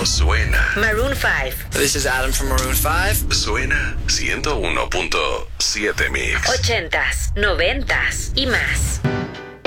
Esto suena. Maroon 5. This is Adam from Maroon 5. Suena 101.7 Mix. 80s, 90s y más.